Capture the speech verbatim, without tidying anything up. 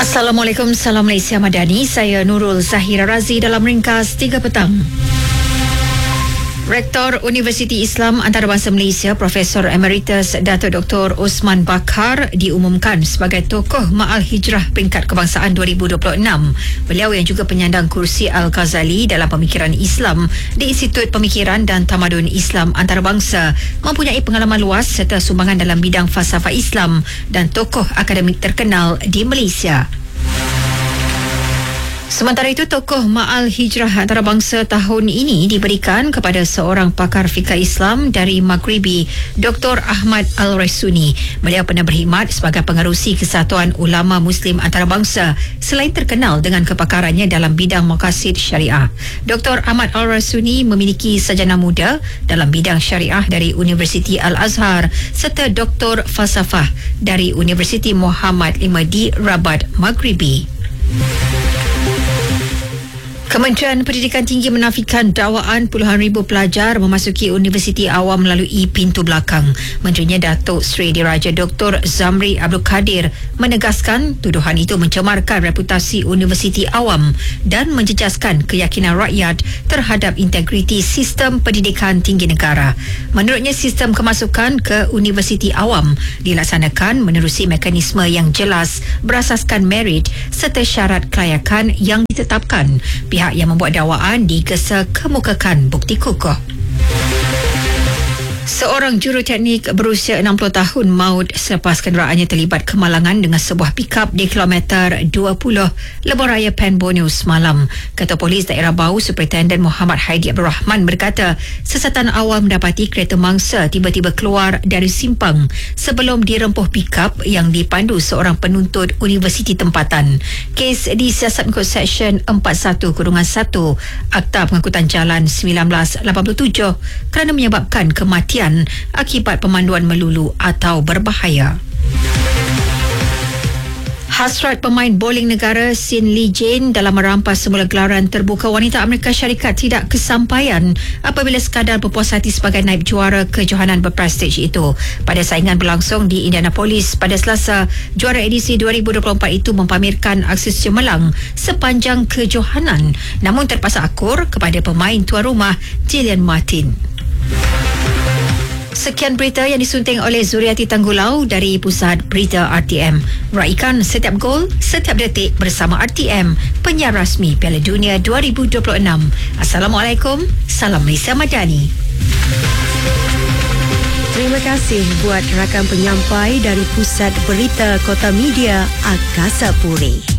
Assalamualaikum, salam Malaysia Madani. Saya Nurul Zahira Razi dalam ringkas tiga petang. Rektor Universiti Islam Antarabangsa Malaysia Profesor Emeritus Dato' Doktor Osman Bakar diumumkan sebagai tokoh Ma'al Hijrah Peringkat Kebangsaan dua ribu dua puluh enam. Beliau yang juga penyandang kursi Al-Ghazali dalam pemikiran Islam di Institut Pemikiran dan Tamadun Islam Antarabangsa mempunyai pengalaman luas serta sumbangan dalam bidang falsafah Islam dan tokoh akademik terkenal di Malaysia. Sementara itu, tokoh Ma'al Hijrah Antarabangsa tahun ini diberikan kepada seorang pakar fikah Islam dari Maghribi, Doktor Ahmad Al-Raisuni. Beliau pernah berkhidmat sebagai pengerusi Kesatuan Ulama Muslim Antarabangsa selain terkenal dengan kepakarannya dalam bidang maqasid syariah. Doktor Ahmad Al-Raisuni memiliki sarjana muda dalam bidang syariah dari Universiti Al-Azhar serta Doktor Falsafah dari Universiti Muhammad V di Rabat, Maghribi. Kementerian Pendidikan Tinggi menafikan dakwaan puluhan ribu pelajar memasuki Universiti Awam melalui pintu belakang. Menterinya Datuk Seri Diraja Doktor Zamri Abdul Kadir menegaskan tuduhan itu mencemarkan reputasi Universiti Awam dan menjejaskan keyakinan rakyat terhadap integriti sistem pendidikan tinggi negara. Menurutnya, sistem kemasukan ke Universiti Awam dilaksanakan menerusi mekanisme yang jelas berasaskan merit serta syarat kelayakan yang ditetapkan. Pihak yang membuat dakwaan digesa kemukakan bukti kukuh. Seorang juruteknik berusia enam puluh tahun maut selepas kenderaannya terlibat kemalangan dengan sebuah pikap di kilometer dua puluh Lebuh Raya Pen Borneo semalam. Ketua Polis Daerah Bau Superintendent Muhammad Haidi Abdul Rahman berkata siasatan awal mendapati kereta mangsa tiba-tiba keluar dari simpang sebelum dirempuh pikap yang dipandu seorang penuntut universiti tempatan. Kes disiasat mengikut Seksyen empat puluh satu satu Akta Pengangkutan Jalan sembilan belas lapan puluh tujuh kerana menyebabkan kematian akibat pemanduan melulu atau berbahaya. Hasrat pemain bowling negara Sin Lee Jane dalam merampas semula gelaran terbuka wanita Amerika Syarikat tidak kesampaian apabila sekadar berpuas hati sebagai naib juara kejohanan berprestij itu. Pada saingan berlangsung di Indianapolis pada Selasa, juara edisi dua ribu dua puluh empat itu mempamerkan aksi cemerlang sepanjang kejohanan namun terpaksa akur kepada pemain tuan rumah Jillian Martin. Sekian berita yang disunting oleh Zuriati Tanggulau dari Pusat Berita R T M. Raikan setiap gol, setiap detik bersama R T M, penyiar rasmi Piala Dunia dua ribu dua puluh enam. Assalamualaikum, salam Malaysia Madani. Terima kasih buat rakan penyampai dari Pusat Berita Kota Media Angkasa Puri.